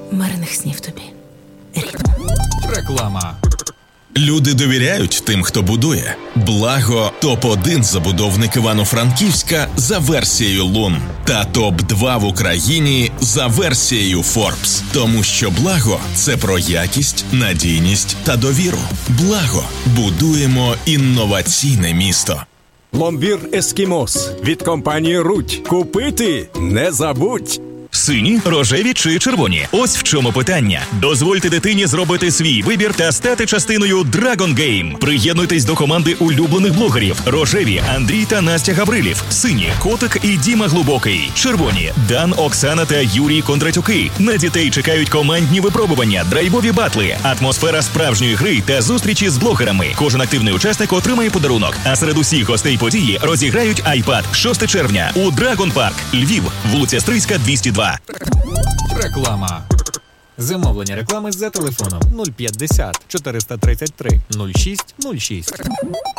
Мирних снів тобі. Реклама. Люди довіряють тим, хто будує. Благо – топ-1 забудовник Івано-Франківська за версією Лун. Та топ-2 в Україні за версією Forbes. Тому що Благо – це про якість, надійність та довіру. Благо. Будуємо інноваційне місто. Пломбір Ескімос від компанії Рудь. Купити не забудь. Сині, рожеві чи червоні? Ось в чому питання. Дозвольте дитині зробити свій вибір та стати частиною Dragon Game. Приєднуйтесь до команди улюблених блогерів. Рожеві – Андрій та Настя Гаврилів. Сині – Котик і Діма Глибокий. Червоні – Дан, Оксана та Юрій Кондратюки. На дітей чекають командні випробування, драйвові батли, атмосфера справжньої гри та зустрічі з блогерами. Кожен активний учасник отримає подарунок. А серед усіх гостей події розіграють iPad 6 червня у Dragon Park, Львів, вулиця Стрийська, 202. Реклама. Замовлення реклами за телефоном 050 433 06 06.